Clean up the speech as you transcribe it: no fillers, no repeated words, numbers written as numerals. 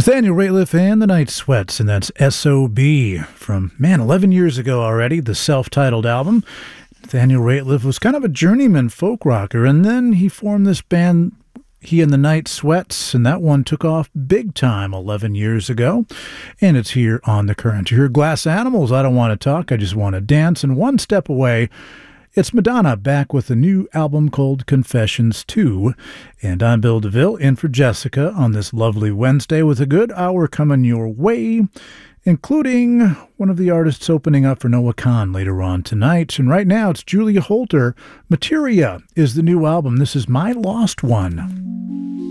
Nathaniel Rateliff and the Night Sweats, and that's S.O.B. from, 11 years ago already, the self-titled album. Nathaniel Rateliff was kind of a journeyman folk rocker, and then he formed this band, he and the Night Sweats, and that one took off big time 11 years ago, and it's here on The Current. You hear Glass Animals, I Don't Want to Talk, I Just Want to Dance, and one step away, it's Madonna back with a new album called Confessions 2. And I'm Bill DeVille, in for Jessica on this lovely Wednesday with a good hour coming your way, including one of the artists opening up for Noah Kahan later on tonight. And right now it's Julia Holter. Materia is the new album. This is My Lost One.